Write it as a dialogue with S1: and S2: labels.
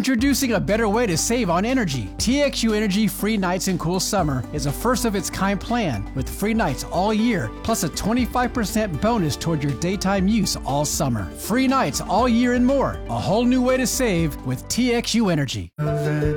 S1: Introducing a better way to save on energy. TXU Energy Free Nights and Cool Summer is a first-of-its-kind plan with free nights all year, plus a 25% bonus toward your daytime use all summer. Free nights all year and more. A whole new way to save with TXU Energy.